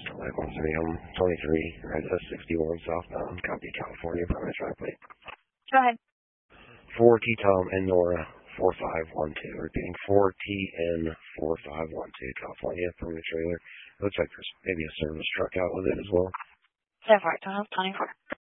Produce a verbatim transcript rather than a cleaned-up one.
five one three, I'm twenty-three, right, that's sixty-one southbound, copy California, primary track plate. Go ahead. four T Tom and Nora, four five one two, repeating four T N four five one two, California, primary trailer. Looks like there's maybe a service truck out with it as well. seven four, twenty-four.